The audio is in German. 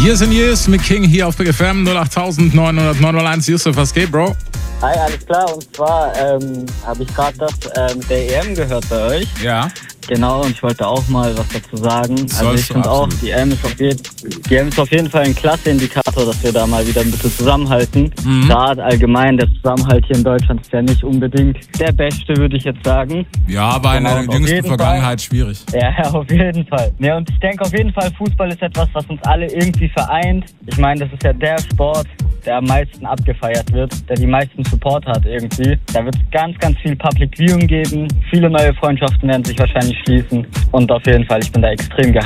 Years and Years mit King hier auf Big FM 08901. Yusuf, was geht, Bro? Hi, alles klar. Und zwar habe ich gerade das mit der EM gehört bei euch. Ja. Genau, und ich wollte auch mal was dazu sagen. Also Sollst ich finde auch, die EM ist auf jeden Fall ein klasse Indikator, dass wir da mal wieder ein bisschen zusammenhalten. Gerade allgemein, der Zusammenhalt hier in Deutschland ist ja nicht unbedingt der beste, würde ich jetzt sagen. Ja, war in der jüngsten Vergangenheit schwierig. Ja, auf jeden Fall. Ja, und ich denke auf jeden Fall, Fußball ist etwas, was uns alle irgendwie vereint. Ich meine, das ist ja der Sport, der am meisten abgefeiert wird, der die meisten Supporter hat irgendwie. Da wird es ganz, ganz viel Public Viewing geben. Viele neue Freundschaften werden sich wahrscheinlich schließen. Und auf jeden Fall, ich bin da extrem gehypt.